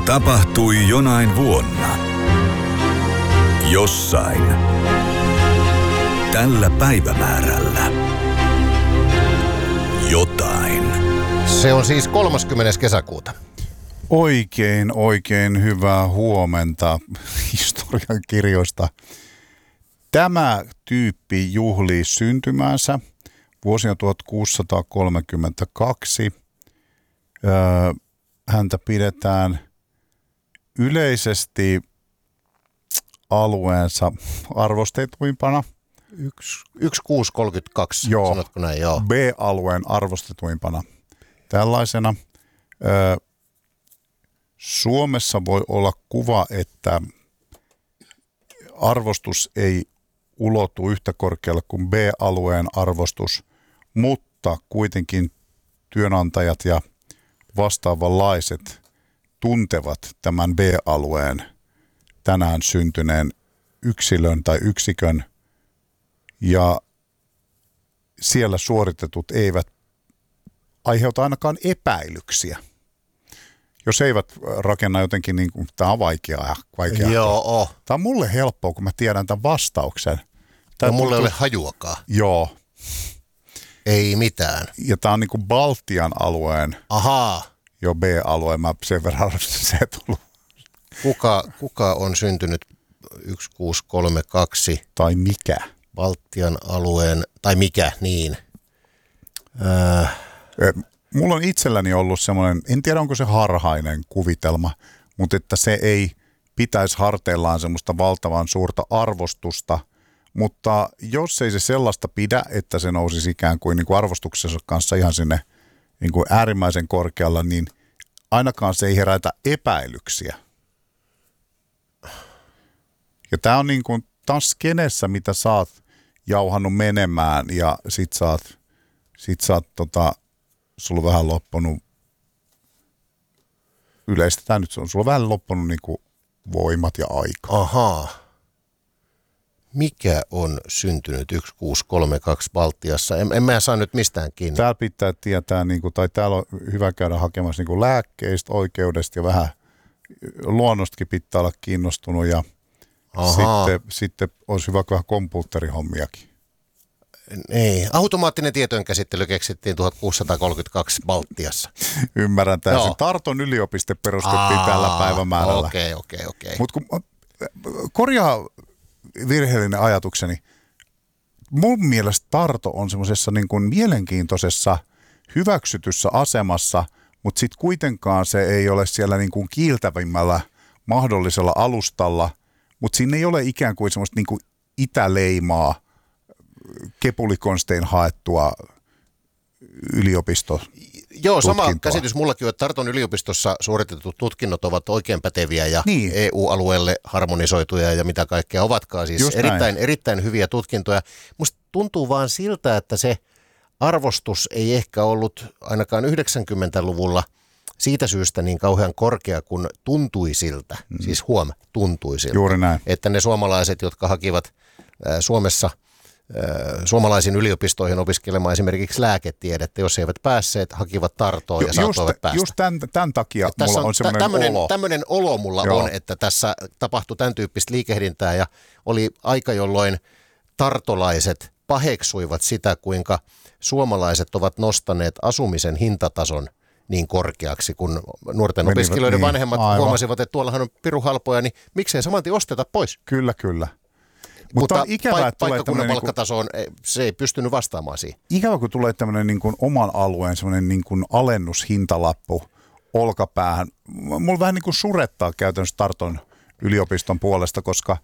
Tapahtui jonain vuonna. Jossain. Tällä päivämäärällä. Jotain. Se on siis 30. kesäkuuta. Oikein hyvää huomenta historian kirjoista. Tämä tyyppi juhlii syntymäänsä vuosina 1632. Häntä pidetään yleisesti alueensa arvostetuimpana. 1632, sanotko näin? Joo. B-alueen arvostetuimpana tällaisena. Suomessa voi olla kuva, että arvostus ei ulotu yhtä korkealle kuin B-alueen arvostus, mutta kuitenkin työnantajat ja vastaavanlaiset tuntevat tämän B-alueen tänään syntyneen yksilön tai yksikön, ja siellä suoritetut eivät aiheuta ainakaan epäilyksiä. Jos eivät rakenna jotenkin, niin kuin, tämä on vaikeaa. Joo. Tämä on mulle helppoa, kun mä tiedän tämän vastauksen. Tämä mulle ei ole hajuakaan. Joo. Ei mitään. Ja tämä on niin kuin Baltian alueen. Ahaa. Jo B-alueen, mä sen verran se tullut. Kuka on syntynyt 1632? Tai mikä? Baltian alueen, tai mikä, niin. Mulla on itselläni ollut semmoinen, en tiedä onko se harhainen kuvitelma, mutta että se ei pitäisi harteillaan semmoista valtavan suurta arvostusta, mutta jos ei se sellaista pidä, että se nousisi ikään kuin, arvostuksensa kanssa ihan sinne niin kuin äärimmäisen korkealla, niin ainakaan se ei herätä epäilyksiä. Ja tämä on niin kuin taas skenessä, mitä sä oot jauhannut menemään, ja sit sä oot sulla on vähän loppunut, yleistetään nyt, sulla on vähän loppunut niin kuin voimat ja aika. Ahaa. Mikä on syntynyt 1632 Baltiassa? En mä saa nyt mistään kiinni. Täällä pitää tietää, tai täällä on hyvä käydä hakemassa lääkkeistä, oikeudesta ja vähän luonnostakin pitää olla kiinnostunut, ja sitten olisi hyvä vähän kompuutterihommiakin. Ei. Automaattinen tietojenkäsittely keksittiin 1632 Baltiassa. Ymmärrän täysin. Tarton yliopisto perustettiin tällä päivämäärällä. Okei. Mutta korjaa virheellinen ajatukseni. Mun mielestä Tarto on semmoisessa niin kuin mielenkiintoisessa hyväksytyssä asemassa, mutta sitten kuitenkaan se ei ole siellä niin kuin kiiltävimmällä mahdollisella alustalla, mutta siinä ei ole ikään kuin semmoista niin kuin itäleimaa, kepulikonstein haettua yliopisto. Joo, sama käsitys mullakin on, että Tarton yliopistossa suoritetut tutkinnot ovat oikein päteviä ja niin. EU-alueelle harmonisoituja ja mitä kaikkea ovatkaan. Siis erittäin hyviä tutkintoja. Musta tuntuu vaan siltä, että se arvostus ei ehkä ollut ainakaan 90-luvulla siitä syystä niin kauhean korkea kuin tuntui siltä. Siis tuntui siltä. Juuri näin. Että ne suomalaiset, jotka hakivat Suomessa suomalaisiin yliopistoihin opiskelemaan esimerkiksi lääketiedettä, jos eivät päässeet, hakivat Tartoon ja saattoivat päästä. Just tämän takia mulla on semmoinen olo. Tämmöinen olo mulla on, että tässä tapahtui tämän tyyppistä liikehdintää ja oli aika, jolloin tartolaiset paheksuivat sitä, kuinka suomalaiset ovat nostaneet asumisen hintatason niin korkeaksi, kun nuorten opiskelijoiden vanhemmat huomasivat, että tuollahan on pirun halpoja, niin miksei samanti osteta pois? Kyllä. Mutta paikkakunnan palkkatasoon se ei pystynyt vastaamaan siihen. Ikävä, kun tulee tämmöinen niin kuin oman alueen semmoinen niin kuin alennushintalappu olkapäähän. Mulla vähän niin kuin surettaa käytännössä Tarton yliopiston puolesta, koska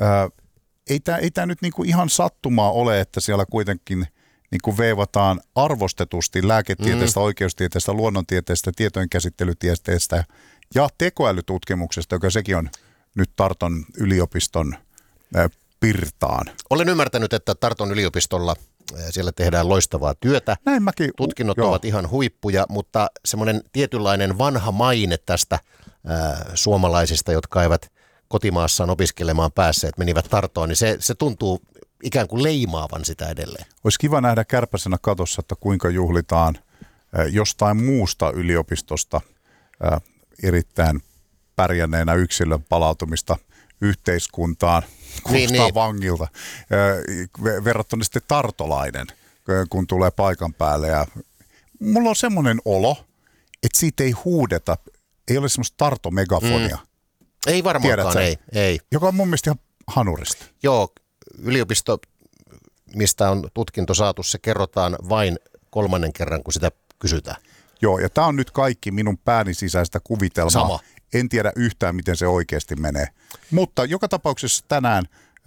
ei tämä nyt niin kuin ihan sattumaa ole, että siellä kuitenkin niin kuin veivataan arvostetusti lääketieteestä, oikeustieteestä, luonnontieteestä, tietojenkäsittelytieteestä ja tekoälytutkimuksesta, joka sekin on nyt Tarton yliopiston pirtaan. Olen ymmärtänyt, että Tarton yliopistolla siellä tehdään loistavaa työtä. Näin mäkin. Tutkinnot ovat ihan huippuja, mutta semmoinen tietynlainen vanha maine tästä suomalaisista, jotka eivät kotimaassaan opiskelemaan päässeet, menivät Tartoon, niin se tuntuu ikään kuin leimaavan sitä edelleen. Olisi kiva nähdä kärpäsenä katossa, että kuinka juhlitaan jostain muusta yliopistosta erittäin pärjänneenä yksilön palautumista yhteiskuntaan, kuulostaa vangilta, verrattuna sitten Tartolainen, kun tulee paikan päälle. Ja mulla on semmoinen olo, että siitä ei huudeta, ei ole semmoista Tarto-megafonia. Ei varmaankaan, ei. Joka on mun mielestä ihan hanurista. Joo, yliopisto, mistä on tutkinto saatu, se kerrotaan vain 3. kerran, kun sitä kysytään. Joo, ja tämä on nyt kaikki minun pääni sisäistä kuvitelmaa. Sama. En tiedä yhtään, miten se oikeasti menee. Mutta joka tapauksessa tänään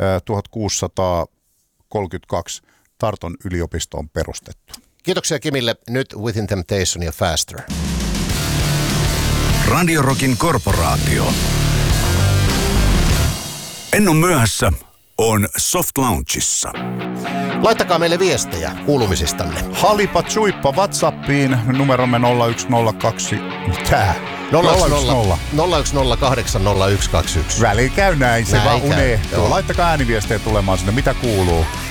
1632 Tarton yliopisto on perustettu. Kiitoksia Kimille. Nyt Within Temptation ja Faster. Radio Rockin korporaatio. Ennon myöhässä on Soft Loungeissa. Laittakaa meille viestejä kuulumisistanne. Halipa tsuippa WhatsAppiin, numeromme 0102. Mitä? 010 Väliin käy näin, se vaan unohtuu. Laittakaa ääniviestejä tulemaan sinne, mitä kuuluu.